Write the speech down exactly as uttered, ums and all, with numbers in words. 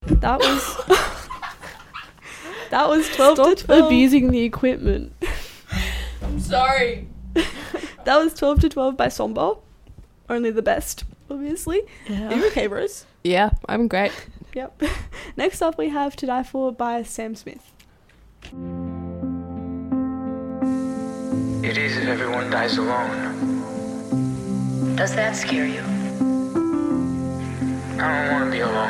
That was that was twelve Stop to twelve. abusing the equipment. I'm sorry. That was twelve to twelve by Sombo. Only the best, obviously. Yeah. Are you okay, Rose? Yeah, I'm great. Yep. Next up, we have To Die For by Sam Smith. It is if everyone dies alone. Does that scare you? I don't want to be alone.